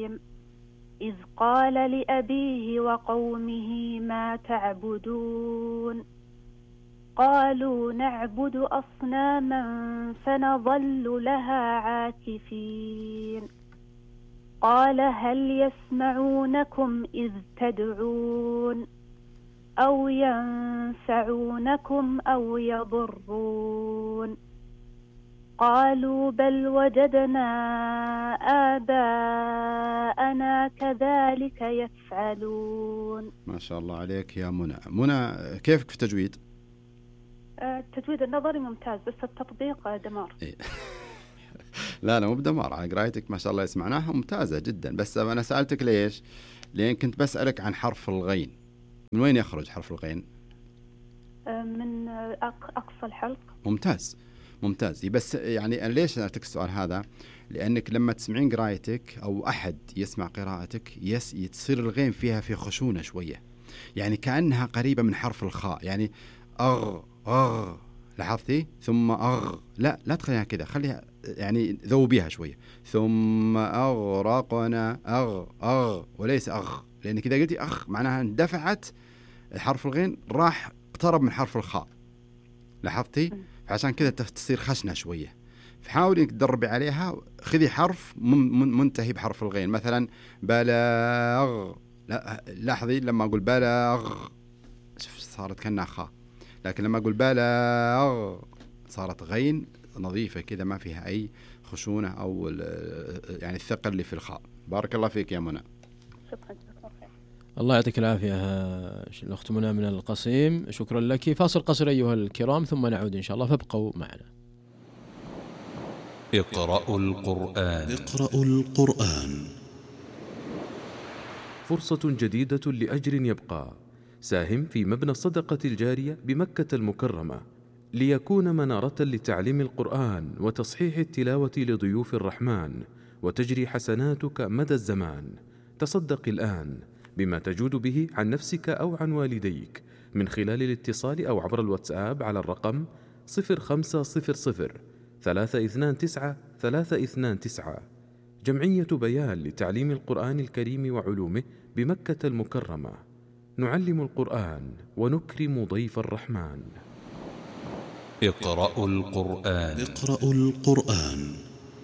الرجيم. إذ قال لأبيه وقومه ما تعبدون؟ قالوا نعبد أصناما فنظل لها عاكفين. قال هل يسمعونكم إذ تدعون أو ينفعونكم أو يضرون؟ قالوا بل وجدنا آباءنا كذلك يفعلون. ما شاء الله عليك يا منى. منى، كيفك في التجويد؟ التجويد النظري ممتاز، بس التطبيق دمار. لا مو بدمار، على قرايتك ما شاء الله يسمعناها ممتازة جدا، بس أنا سألتك ليش؟ لأن كنت بسألك عن حرف الغين، من وين يخرج حرف الغين؟ من أقصى الحلق. ممتاز. بس يعني أنا ليش سألتك السؤال هذا؟ لأنك لما تسمعين قرايتك أو أحد يسمع قراءتك تصير الغين فيها في خشونة شوية، يعني كأنها قريبة من حرف الخاء، يعني أغ لاحظتي؟ ثم أغ، لا تخليها كذا، خليها يعني ذوبيها شوية. ثم أغرقنا أغ وليس أغ، لأن كذا قلتي أغ معناها اندفعت حرف الغين، راح اقترب من حرف الخاء، لاحظتي؟ عشان كذا تصير خشنة شوية. فحاولي انك تدربي عليها، خذي حرف منتهي بحرف الغين، مثلا بلاغ. لا لاحظي لما أقول بلاغ صارت كأنها خاء، لكن لما أقول بلاغ صارت غين نظيفة كذا، ما فيها أي خشونة أو يعني الثقل اللي في الخاء. بارك الله فيك يا منى. شكرا. الله يعطيك العافية الأخت منى من القصيم، شكرا لك. فاصل قصير أيها الكرام ثم نعود إن شاء الله، فابقوا معنا. اقرأوا القرآن. فرصة جديدة لأجر يبقى. ساهم في مبنى الصدقة الجارية بمكة المكرمة ليكون منارة لتعليم القرآن وتصحيح التلاوة لضيوف الرحمن، وتجري حسناتك مدى الزمان. تصدق الآن بما تجود به عن نفسك أو عن والديك من خلال الاتصال أو عبر الواتساب على الرقم 0500 329 329. جمعية بيان لتعليم القرآن الكريم وعلومه بمكة المكرمة. نعلم القرآن ونكرم ضيف الرحمن. اقرأوا القرآن.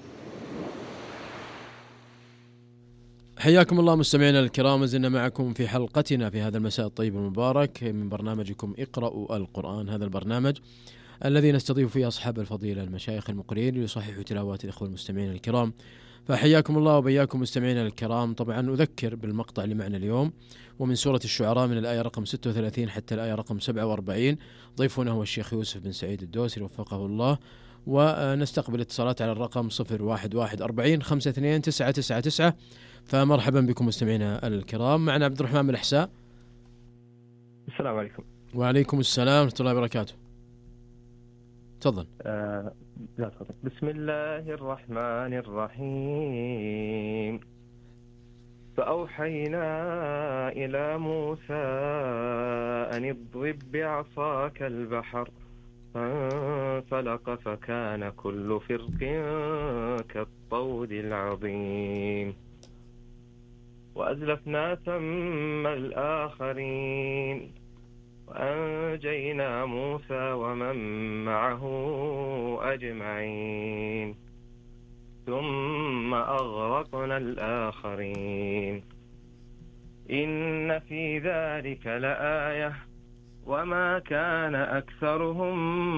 حياكم الله مستمعينا الكرام، زلنا معكم في حلقتنا في هذا المساء الطيب المبارك من برنامجكم اقرأوا القرآن. هذا البرنامج الذي نستضيف فيه أصحاب الفضيلة المشايخ المقرئين ليصححوا تلاوات الإخوة المستمعين الكرام. فحياكم الله وبياكم مستمعينا الكرام. طبعا أذكر بالمقطع اللي معنا اليوم، ومن سورة الشعراء من الآية رقم 36 حتى الآية رقم 47. ضيفنا هو الشيخ يوسف بن سعيد الدوسري وفقه الله، ونستقبل اتصالات على الرقم 011 40 52 999. فمرحبا بكم مستمعينا الكرام. معنا عبد الرحمن بن الأحساء. السلام عليكم. وعليكم السلام ورحمة الله وبركاته. تفضل. بسم الله الرحمن الرحيم. فأوحينا إلى موسى أن اضرب بعصاك البحر فانفلق فكان كل فرق كالطود العظيم. وأزلفنا ثم الآخرين وأنجينا موسى ومن معه أجمعين ثم أغرقنا الآخرين. إن في ذلك لآية وما كان أكثرهم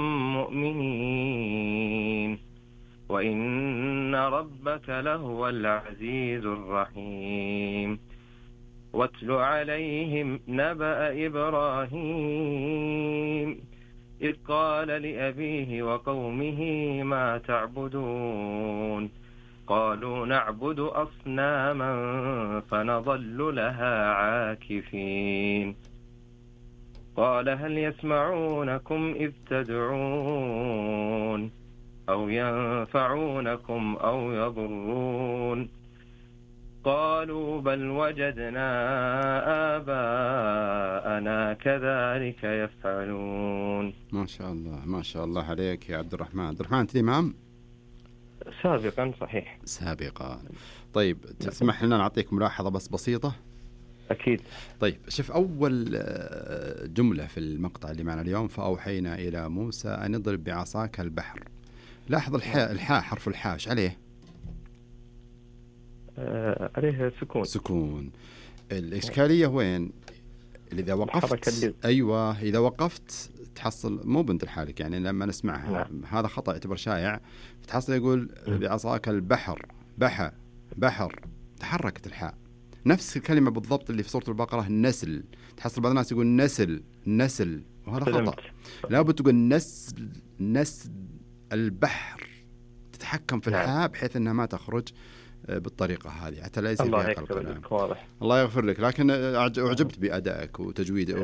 مؤمنين وإن ربك لهو العزيز الرحيم. واتل عليهم نبأ إبراهيم إذ قال لأبيه وقومه ما تعبدون قالوا نعبد أصناما فنظل لها عاكفين. قال هل يسمعونكم إذ تدعون أو ينفعونكم أو يضرون قالوا بل وجدنا آباءنا كذلك يفعلون. ما شاء الله ما شاء الله عليك يا عبد الرحمن. عبد الرحمن أنت الإمام؟ سابقا صحيح. سابقا. طيب تسمح لنا نعطيك ملاحظة بس بسيطة؟ أكيد. طيب شوف أول جملة في المقطع اللي معنا اليوم: فأوحينا إلى موسى أن اضرب بعصاك البحر. لاحظ الحاء، حرف الحاء ايش عليه؟ عليه سكون. سكون. الإشكالية وين؟ إذا وقفت، أيوة إذا وقفت تحصل مو بنت الحالك، يعني لما نسمعها هذا خطأ يعتبر شائع، تحصل يقول بعصاك البحر، بحر، تحركت الحاء. نفس الكلمة بالضبط اللي في سورة البقرة النسل، تحصل بعض الناس يقول نسل وهذا خطأ. لابد تقول نسل البحر، تتحكم في الحاء بحيث أنها ما تخرج بالطريقة هذه حتى لا يصير فيها قلق. واضح. الله يغفر لك، لكن أعجبت بأدائك وتجويدك